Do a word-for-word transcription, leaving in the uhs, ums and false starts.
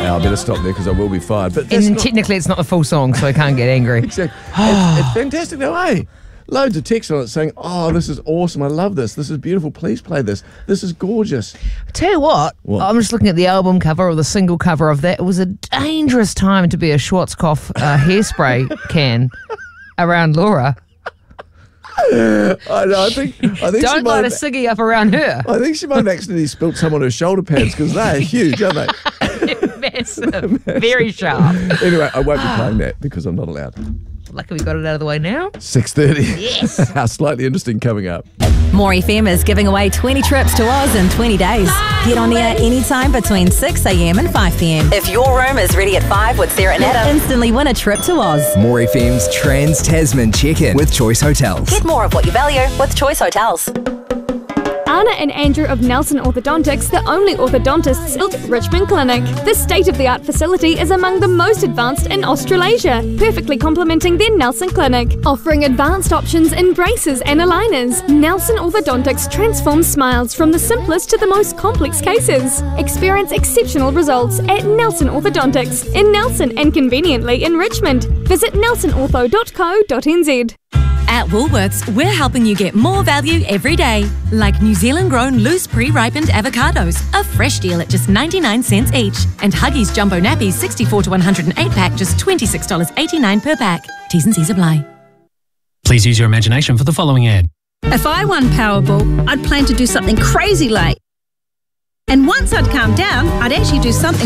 I better stop there because I will be fired. But And not, technically it's not the full song, so I can't get angry. exactly. it's, it's fantastic though, eh? Loads of text on it saying, oh, this is awesome. I love this. This is beautiful. Please play this. This is gorgeous. Tell you what, What? I'm just looking at the album cover or the single cover of that. It was a dangerous time to be a Schwarzkopf uh, hairspray can around Laura. I know. I think, I think she Don't might light a have, ciggy up around her. I think she might have accidentally spilt some on her shoulder pads because they're huge, aren't they? Massive. Very sharp. Anyway, I won't be playing that because I'm not allowed. Lucky we got it out of the way now. six thirty. Yes. How slightly interesting coming up. More F M is giving away twenty trips to Oz in twenty days. Get on air anytime between six a.m. and five p.m. If your room is ready at five with Sarah and Adam, instantly win a trip to Oz. More F M's Trans Tasman check-in with Choice Hotels. Get more of what you value with Choice Hotels. Anna and Andrew of Nelson Orthodontics, the only orthodontists built Richmond Clinic. This state-of-the-art facility is among the most advanced in Australasia, perfectly complementing their Nelson Clinic. Offering advanced options in braces and aligners, Nelson Orthodontics transforms smiles from the simplest to the most complex cases. Experience exceptional results at Nelson Orthodontics in Nelson and conveniently in Richmond. Visit nelson ortho dot co dot n z. At Woolworths, we're helping you get more value every day. Like New Zealand-grown loose pre-ripened avocados, a fresh deal at just ninety-nine cents each. And Huggies Jumbo Nappies sixty-four to one hundred eight pack, just twenty-six dollars eighty-nine per pack. T's and C's apply. Please use your imagination for the following ad. If I won Powerball, I'd plan to do something crazy like. And once I'd calmed down, I'd actually do something